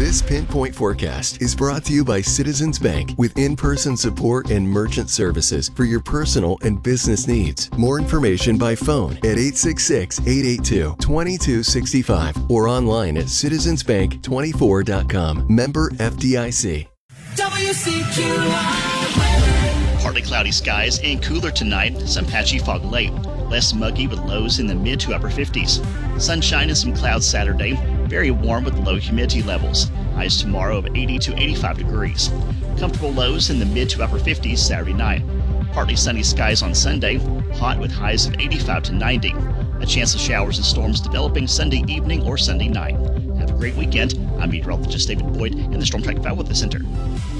This Pinpoint Forecast is brought to you by Citizens Bank with in-person support and merchant services for your personal and business needs. More information by phone at 866-882-2265 or online at citizensbank24.com. Member FDIC. WCQI. Partly cloudy skies and cooler tonight. Some patchy fog late. Less muggy with lows in the mid to upper 50s. Sunshine and some clouds Saturday. Very warm with low humidity levels. Highs tomorrow of 80 to 85 degrees. Comfortable lows in the mid to upper 50s Saturday night. Partly sunny skies on Sunday. Hot with highs of 85 to 90. A chance of showers and storms developing Sunday evening or Sunday night. Have a great weekend. I'm meteorologist David Boyd in the Storm Track 5 Weather Center.